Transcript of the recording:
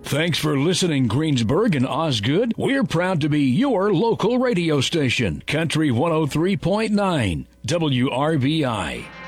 Thanks for listening, Greensburg and Osgood. We're proud to be your local radio station, Country 103.9 WRBI.